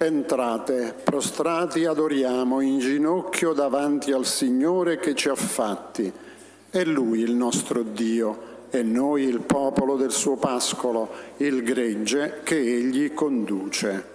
Entrate, prostrati adoriamo in ginocchio davanti al Signore che ci ha fatti. È Lui il nostro Dio e noi il popolo del suo pascolo, il gregge che Egli conduce.